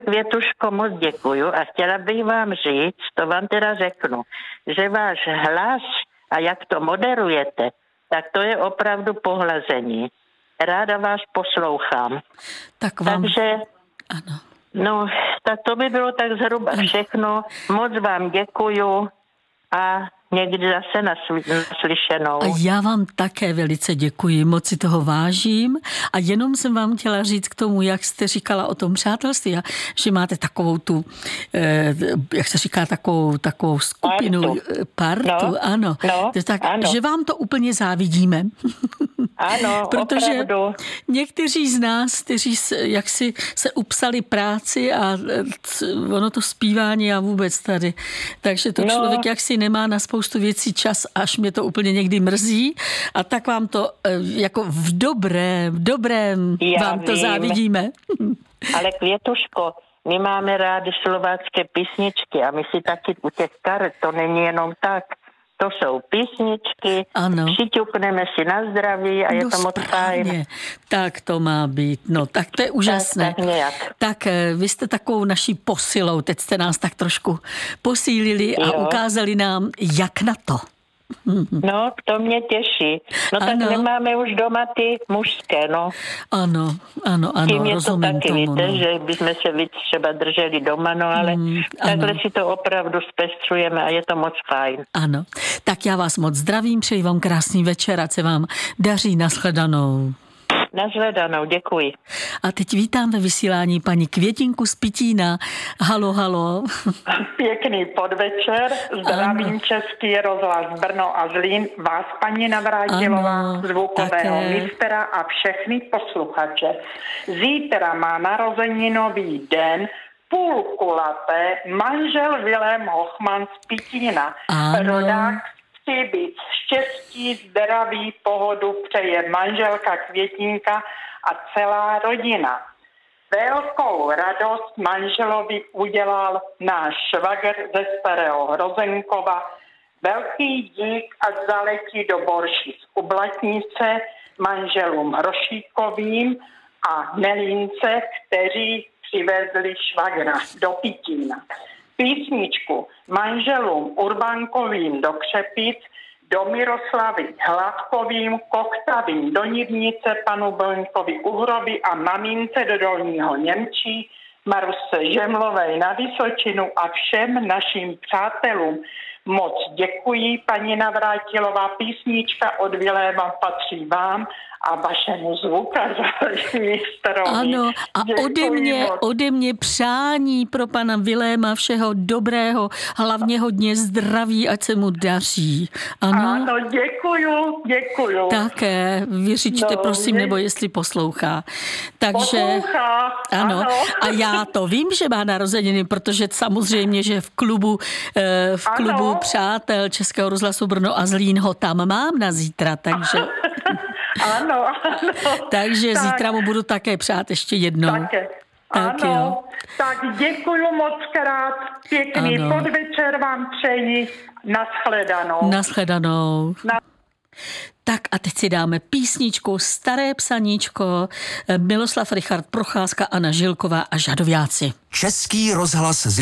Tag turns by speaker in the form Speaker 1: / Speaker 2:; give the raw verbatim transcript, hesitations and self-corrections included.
Speaker 1: Květuško, moc děkuju a chtěla bych vám říct, to vám teda řeknu, že váš hlas a jak to moderujete, tak to je opravdu pohlazení. Ráda vás poslouchám.
Speaker 2: Tak vám...
Speaker 1: Takže,
Speaker 2: ano.
Speaker 1: no, tak to by bylo tak zhruba všechno. Moc vám děkuju a někdy zase naslyšenou.
Speaker 2: A já vám také velice děkuji, moc si toho vážím a jenom jsem vám chtěla říct k tomu, jak jste říkala o tom přátelství, a že máte takovou tu, eh, jak se říká, takovou, takovou skupinu, partu, partu no, ano.
Speaker 1: No,
Speaker 2: tak,
Speaker 1: ano.
Speaker 2: Že vám to úplně závidíme.
Speaker 1: Ano,
Speaker 2: protože
Speaker 1: opravdu.
Speaker 2: Někteří z nás, kteří jak si se upsali práci a ono to zpívání a vůbec tady. Takže to no. člověk jaksi nemá na spoustu věcí čas, až mě to úplně někdy mrzí. A tak vám to jako v dobrém, v dobrém
Speaker 1: Já
Speaker 2: vám to
Speaker 1: vím.
Speaker 2: závidíme.
Speaker 1: Ale Květuško, my máme rádi slovácké písničky a my si taky u těch karet, to není jenom tak. To jsou písničky, ano. Přiťukneme si na zdraví a je
Speaker 2: no
Speaker 1: to moc fajn.
Speaker 2: Tak to má být. No, tak to je úžasné.
Speaker 1: Tak, tak, nějak.
Speaker 2: tak vy jste takovou naší posilou. Teď jste nás tak trošku posílili a jo. ukázali nám, jak na to.
Speaker 1: No, to mě těší. No tak ano. nemáme už doma ty mužské, no.
Speaker 2: Ano, ano, ano,
Speaker 1: tím je
Speaker 2: rozumím
Speaker 1: to taky,
Speaker 2: tomu.
Speaker 1: Víte,
Speaker 2: no.
Speaker 1: že bychom se víc třeba drželi doma, no ale mm, takhle si to opravdu zpestřujeme a je to moc fajn.
Speaker 2: Ano, tak já vás moc zdravím, přeji vám krásný večer, ať se vám daří, nashledanou.
Speaker 1: Nashledanou, děkuji.
Speaker 2: A teď vítám ve vysílání paní Květinku z Pitína. Halo, halo.
Speaker 3: Pěkný podvečer, zdravím ano. Český rozhlas Brno a Zlín, vás paní Navrátilová, zvukového také. Mistera a všechny posluchače. Zítra má narozeninový den půlkulaté manžel Vilém Hochman z Pitína.
Speaker 2: Ano.
Speaker 3: Rodák chci být štěstí, zdraví, pohodu přeje manželka Květinka a celá rodina. Velkou radost manželovi udělal náš švagr ze Starého Hrozenkova. Velký dík a zaletí do Borší z Ublatnice manželům Hrošíkovým a Nelínce, kteří přivezli švagra do Pitína. Písničku manželům Urbánkovým do Křepic, do Miroslavy Hladkovým, Kochtavým do Nivnice, panu Blňkovi Uhrovi a mamince do Dolního Němčí, Maruse Žemlovej na Vysočinu a všem našim přátelům. Moc děkuji, paní Navrátilová. Písnička od Viléma patří vám a vašemu zvukaři mistrovi.
Speaker 2: Ano, a ode mě, ode mě přání pro pana Viléma všeho dobrého, hlavně hodně zdraví, ať se mu daří. Ano,
Speaker 3: ano děkuju, děkuju.
Speaker 2: Také, vyřiďte no, prosím, je... nebo jestli poslouchá. Takže,
Speaker 3: poslouchá,
Speaker 2: ano.
Speaker 3: ano.
Speaker 2: A já to vím, že má narozeniny, protože samozřejmě, že v klubu, v klubu ano. přátel Českého rozhlasu Brno a Zlín ho tam mám na zítra, takže...
Speaker 3: Ano, ano.
Speaker 2: Takže
Speaker 3: tak.
Speaker 2: zítra mu budu také přát ještě jednou.
Speaker 3: Také.
Speaker 2: Tak
Speaker 3: ano,
Speaker 2: jo.
Speaker 3: tak děkuju moc krát. Pěkný ano. podvečer vám přeji. Nashledanou.
Speaker 2: Nashledanou.
Speaker 3: Na...
Speaker 2: Tak a teď si dáme písničku Staré psaníčko, Miloslav Richard Procházka, Anna Žilková a Žadováci.
Speaker 4: Český rozhlas